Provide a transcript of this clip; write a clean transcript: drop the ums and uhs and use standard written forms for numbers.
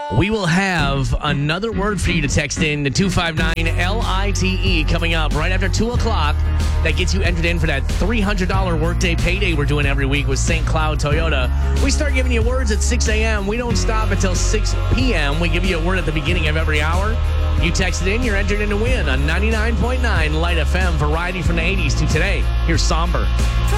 We will have another word for you to text in to 259-LITE coming up right after 2 o'clock. That gets you entered in for that $300 workday payday we're doing every week with St. Cloud Toyota. We start giving you words at 6 a.m. We don't stop until 6 p.m. We give you a word at the beginning of every hour. You text it in, you're entered in to win on 99.9 Light FM. Variety from the 80s to today. Here's Somber.